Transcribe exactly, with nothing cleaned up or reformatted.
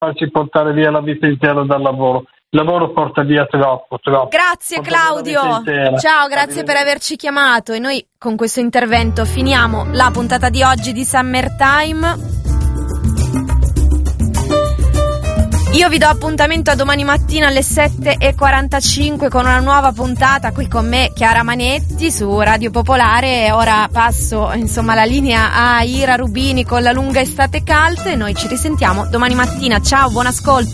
farci portare via la vita intera dal lavoro. Il lavoro porta via troppo, troppo. Grazie porta Claudio, ciao, grazie per averci chiamato, e noi con questo intervento finiamo la puntata di oggi di Summertime. Io vi do appuntamento a domani mattina alle sette e quarantacinque con una nuova puntata qui con me, Chiara Manetti, su Radio Popolare. Ora passo insomma la linea a Ira Rubini con La lunga estate calda e noi ci risentiamo domani mattina. Ciao, buon ascolto.